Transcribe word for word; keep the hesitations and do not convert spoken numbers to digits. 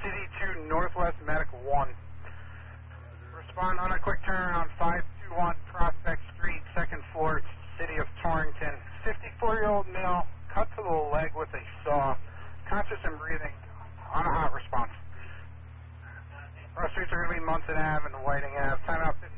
C D two Northwest Medic one. Respond on a quick turnaround, five two one Prospect Street, second floor, City of Torrington. fifty-four-year-old male, cut to the leg with a saw, conscious and breathing, on a hot response. Our streets are going to be Munson Avenue and Whiting Avenue. Timeout fifty.